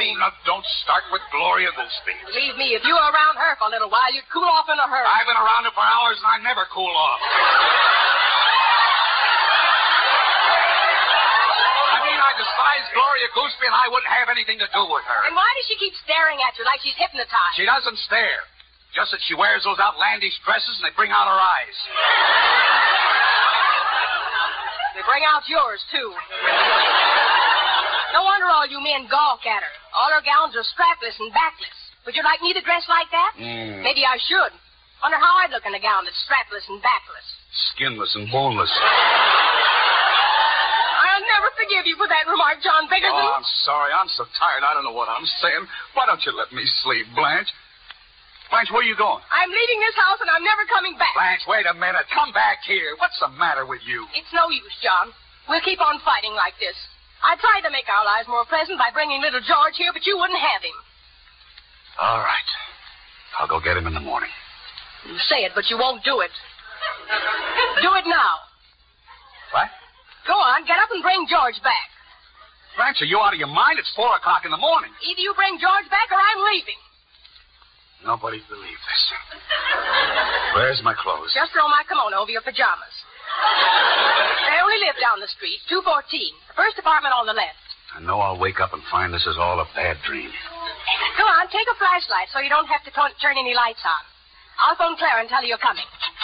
me. No, don't start with Gloria Goolsby. Believe me, if you were around her for a little while, you'd cool off in a hurry. I've been around her for hours, and I never cool off. I despise Gloria Goolsby, and I wouldn't have anything to do with her. And why does she keep staring at you like she's hypnotized? She doesn't stare. Just that she wears those outlandish dresses, and they bring out her eyes. They bring out yours, too. No wonder all you men gawk at her. All her gowns are strapless and backless. Would you like me to dress like that? Maybe I should. Wonder how I'd look in a gown that's strapless and backless. Skinless and boneless. I'll never forgive you for that remark, John Biggerson. Oh, I'm sorry. I'm so tired. I don't know what I'm saying. Why don't you let me sleep, Blanche? Blanche, where are you going? I'm leaving this house, and I'm never coming back. Blanche, wait a minute. Come back here. What's the matter with you? It's no use, John. We'll keep on fighting like this. I tried to make our lives more pleasant by bringing little George here, but you wouldn't have him. All right. I'll go get him in the morning. You say it, but you won't do it. Do it now. What? Go on, get up and bring George back. Blanche, are you out of your mind? It's 4 o'clock in the morning. Either you bring George back or I'm leaving. Nobody'd believe this. Where's my clothes? Just throw my kimono over your pajamas. They only live down the street, 214. The first apartment on the left. I know I'll wake up and find this is all a bad dream. Go on, take a flashlight so you don't have to turn any lights on. I'll phone Clara and tell her you're coming.